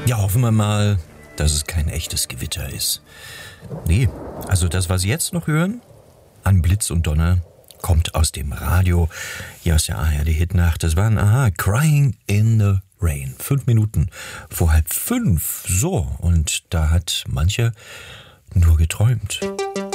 Ja, hoffen wir mal, dass es kein echtes Gewitter ist. Nee, also das, was Sie jetzt noch hören, an Blitz und Donner, kommt aus dem Radio, hier aus der ARD-Hitnacht. Das waren, Crying in the Rain. 5 Minuten vor 4:30. So, und da hat mancher nur geträumt.